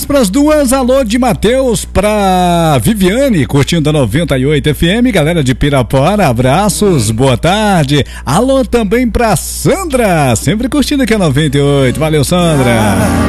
pras 2, alô de Matheus pra Viviane, curtindo a 98 FM, galera de Pirapora, abraços, boa tarde. Alô também pra Sandra, sempre curtindo aqui a 98, valeu Sandra.